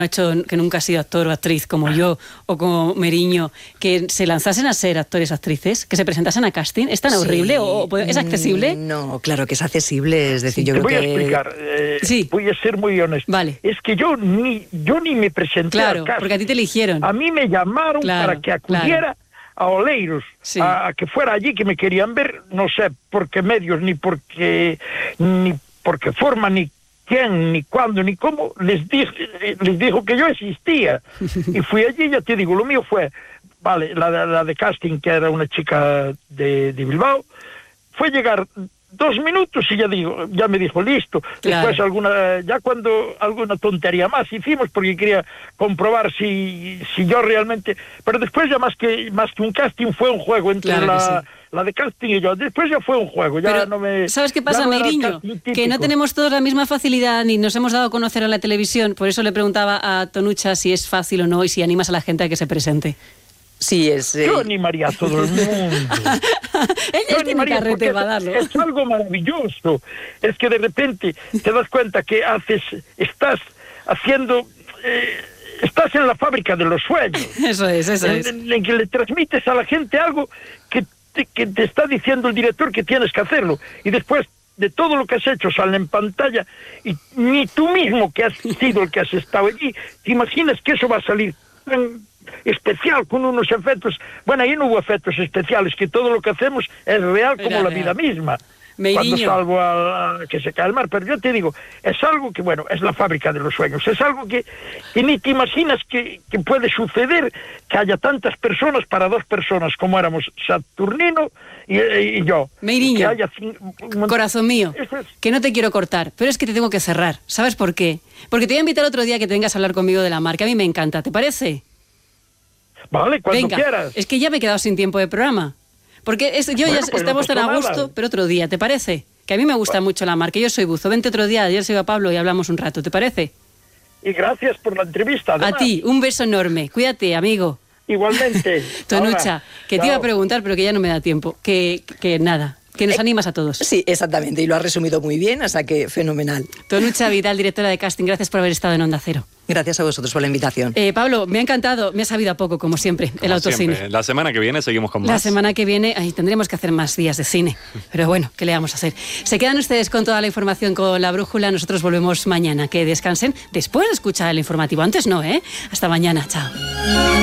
hecho que nunca ha sido actor o actriz como yo o como Meriño, que se lanzasen a ser actores o actrices, que se presentasen a casting? ¿Es tan horrible o es accesible? No, claro que es accesible, es decir, yo Te creo voy a explicar, voy a ser muy honesto. Vale. Es que yo ni me presenté al casting. Porque a ti te eligieron. A mí me llamaron para que acudiera a Oleiros, a que fuera allí, que me querían ver, no sé por qué medios, ni por qué forma, ni quién, ni cuándo, ni cómo, les dijo que yo existía. Y fui allí, ya te digo, lo mío fue, la de casting, que era una chica de Bilbao, fue llegar 2 minutos y ya me dijo listo. Después alguna tontería más hicimos porque quería comprobar si yo realmente, pero después ya más que un casting fue un juego entre la de casting y yo. Después ya fue un juego. Ya pero, ¿sabes qué pasa, Meriño? Que no tenemos todos la misma facilidad ni nos hemos dado a conocer a la televisión. Por eso le preguntaba a Tonucha si es fácil o no y si animas a la gente a que se presente. Sí, es... Yo animaría a todo el mundo. Yo animaría porque es algo maravilloso. Es que de repente te das cuenta que estás en la fábrica de los sueños. Eso es. En que le transmites a la gente algo que te está diciendo el director que tienes que hacerlo. Y después de todo lo que has hecho sale en pantalla y ni tú mismo, que has sido el que has estado allí, te imaginas que eso va a salir tan especial, con unos efectos. Bueno, ahí no hubo efectos especiales, que todo lo que hacemos es real como la vida misma. Cuando salvo a que se cae el mar. Pero yo te digo, es algo que, es la fábrica de los sueños. Es algo que ni te imaginas que puede suceder, que haya tantas personas para 2 personas, como éramos Saturnino y yo. Meriño, corazón mío, que no te quiero cortar, pero es que te tengo que cerrar. ¿Sabes por qué? Porque te voy a invitar otro día que te vengas a hablar conmigo de la mar, que a mí me encanta. ¿Te parece? Vale, cuando quieras. Es que ya me he quedado sin tiempo de programa. Porque estamos tan a gusto, pero otro día, ¿te parece? Que a mí me gusta mucho la mar, que yo soy buzo. Vente otro día, ayer se iba Pablo y hablamos un rato, ¿te parece? Y gracias por la entrevista, además. A ti, un beso enorme. Cuídate, amigo. Igualmente. Tonucha, que te iba a preguntar, pero que ya no me da tiempo. Que nada, que nos animas a todos. Sí, exactamente, y lo has resumido muy bien, o sea que fenomenal. Tonucha Vidal, directora de casting, gracias por haber estado en Onda Cero. Gracias a vosotros por la invitación. Pablo, me ha encantado, me ha sabido a poco, como siempre, el autocine. Siempre. La semana que viene seguimos con más. La semana que viene tendremos que hacer más días de cine, pero bueno, ¿qué le vamos a hacer? Se quedan ustedes con toda la información con La Brújula, nosotros volvemos mañana. Que descansen después de escuchar el informativo, antes no, Hasta mañana, chao.